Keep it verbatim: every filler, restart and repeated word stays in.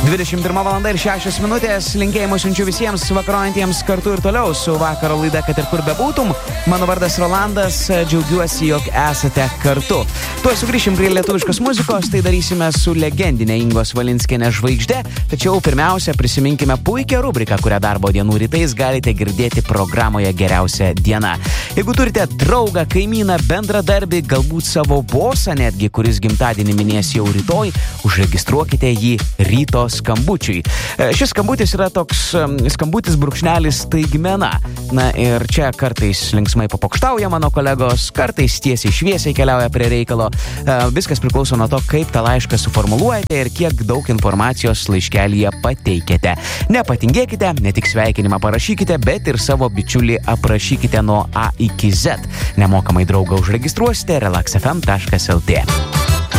dvidešimt pirma valanda ir šešios minutės. Linkėjimus siunčiu visiems vakarojantiems kartu ir toliau su vakaro laida, kad ir kur bebūtum. Mano vardas Rolandas, džiaugiuosi, jog esate kartu. Tuoj sugrįšim prie lietuviškos muzikos, tai darysime su legendinė Ingos Valinskienės žvaigžde. Tačiau pirmiausia, prisiminkime puikią rubriką, kurią darbo dienų rytais galite girdėti programoje Geriausia diena. Jeigu turite draugą, kaimyną, bendradarbį, galbūt savo bosą netgi, kuris gimtadienį minės jau rytoj, užregistruokite jį ryto skambučiui. Šis skambutis yra toks skambutis brūkšnelis staigmena. Na ir čia kartais linksmai papokštauja mano kolegos, kartais tiesiai šviesiai keliauja prie reikalo. Viskas priklauso nuo to, kaip tą laišką suformuluojate ir kiek daug informacijos laiškelyje pateikėte. Nepatingėkite, ne tik sveikinimą parašykite, bet ir savo bičiulį aprašykite nuo A iki Z. Nemokamai draugą užregistruosite relax f m taškas l t.